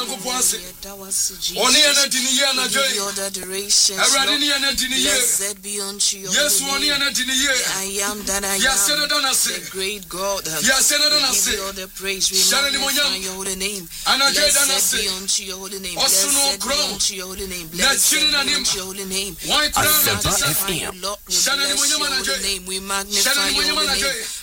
Nyankopɔn ase. Oni ana dini ye na joy. Awurade ni ana dini ye. Blessed be unto your Yes, oni ana dini ye. I am that I am. Yes, na dona se. The great God. Yes, na dona se. Give you all the praise. We magnify your holy name. Blessed be unto your holy name. Blessed be unto your holy name. Blessed be unto your holy name. Why We magnify your holy name. We magnify your holy name.